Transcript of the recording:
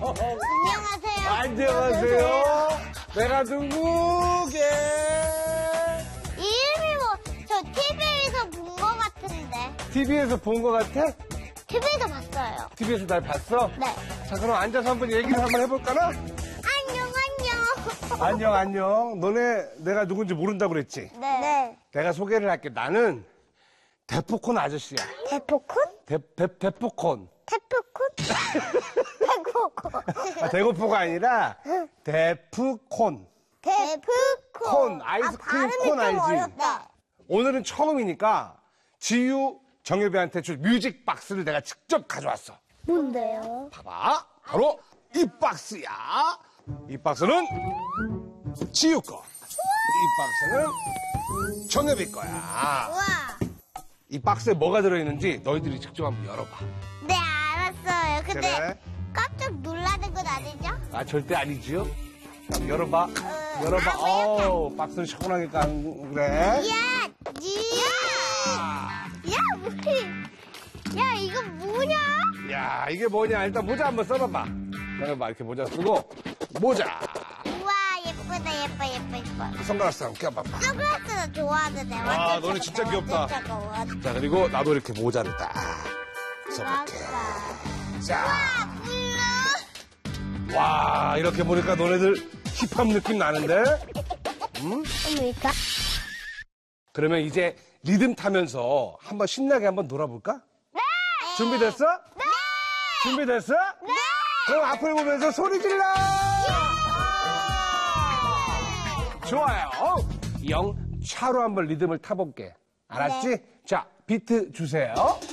안녕하세요. 안녕하세요. 내가 누구게? 이름이 뭐, 저 TV에서 본 거 같은데. TV에서 본 거 같아? TV에서 봤어요. TV에서 날 봤어? 네. 자, 그럼 앉아서 한번 얘기를 한번 해볼까나? 안녕. 안녕, 안녕. 너네 내가 누군지 모른다고 그랬지? 네. 내가 소개를 할게. 나는 대포콘 아저씨야. 대포콘? 대포콘. 대포콘? 대포콘. 아, 대고포가 아니라 대프콘. 콘, 아이스크림 콘 알지? 어렵다. 오늘은 처음이니까 지유, 정엽이한테 줄 뮤직 박스를 내가 직접 가져왔어. 뭔데요? 봐봐. 바로 이 박스야. 이 박스는 지유 거. 이 박스는 정엽이 거야. 우와. 이 박스에 뭐가 들어있는지 너희들이 직접 한번 열어봐. 네, 알았어요. 근데 그래. 깜짝 놀라는 건 아니죠? 아, 절대 아니지요? 자, 열어봐. 열어봐. 아, 어우, 박스는 시원하게 깐, 그래. 야, 야, 이거 뭐냐? 야, 이게 뭐냐. 일단 모자 한번 써봐봐. 써봐. 이렇게 모자 쓰고. 모자. 우와, 예쁘다, 예뻐. 선글라스 한번 껴봐봐. 선글라스는 좋아하는데. 아, 너네 진짜 귀엽다. 자, 그리고 나도 이렇게 모자를 딱 써볼게. 자. 와, 이렇게 보니까 너네들 힙합 느낌 나는데? 응? 어머니까? 그러면 이제 리듬 타면서 한번 신나게 한번 놀아볼까? 네! 준비됐어? 네! 준비됐어? 네! 그럼 앞을 보면서 소리 질러! 좋아요. 영차로 한번 리듬을 타볼게. 알았지? 네. 자, 비트 주세요.